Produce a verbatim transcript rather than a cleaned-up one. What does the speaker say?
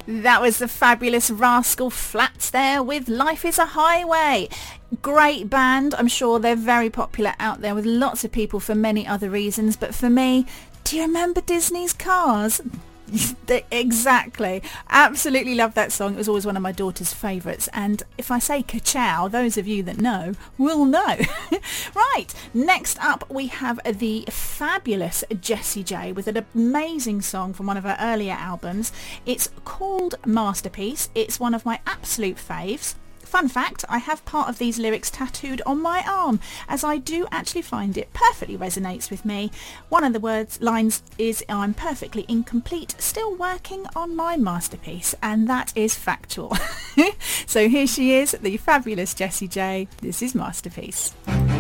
That was the fabulous Rascal Flatts there with Life is a Highway. Great band. I'm sure they're very popular out there with lots of people for many other reasons. But for me, do you remember Disney's Cars? Exactly. Absolutely love that song. It was always one of my daughter's favourites. And if I say ka-chow, those of you that know will know. Right, next up we have the fabulous Jessie J with an amazing song from one of her earlier albums. It's called Masterpiece. It's one of my absolute faves. Fun fact, I have part of these lyrics tattooed on my arm, as I do actually find it perfectly resonates with me. One of the words lines is, I'm perfectly incomplete, still working on my masterpiece, and that is factual. So here she is, the fabulous Jessie J. This is Masterpiece.